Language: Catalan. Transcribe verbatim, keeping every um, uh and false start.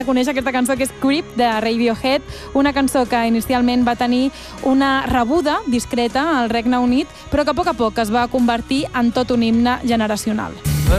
Coneix aquesta cançó que és Creep de Radiohead, una cançó que inicialment va tenir una rebuda discreta al Regne Unit, però que a poc a poc es va convertir en tot un himne generacional.